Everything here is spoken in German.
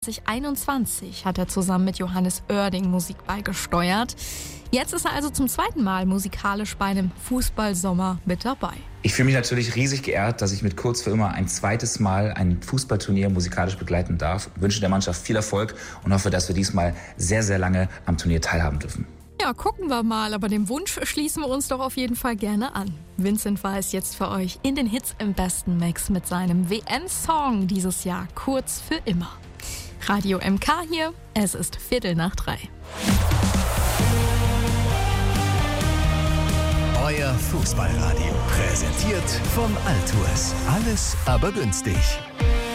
2021 hat er zusammen mit Johannes Oerding Musik beigesteuert. Jetzt ist er also zum zweiten Mal musikalisch bei einem Fußballsommer mit dabei. Ich fühle mich natürlich riesig geehrt, dass ich mit Kurz für immer ein zweites Mal ein Fußballturnier musikalisch begleiten darf. Ich wünsche der Mannschaft viel Erfolg und hoffe, dass wir diesmal sehr, sehr lange am Turnier teilhaben dürfen. Ja, gucken wir mal, aber dem Wunsch schließen wir uns doch auf jeden Fall gerne an. Vincent Weiss jetzt für euch in den Hits im besten Mix mit seinem WM-Song dieses Jahr, Kurz für immer. Radio MK hier, es ist 3:15. Euer Fußballradio, präsentiert von Altours. Alles aber günstig.